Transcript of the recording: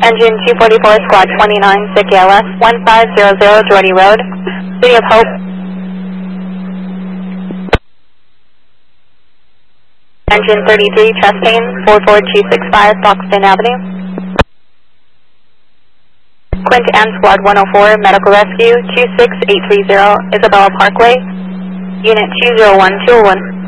Engine 244, Squad 29, SIC ALS, 1500 Jordy Road, City of Hope. Engine 33, Chastain, 44265, Foxton Avenue. Quint and Squad 104, Medical Rescue, 26830, Isabella Parkway, Unit 201-201.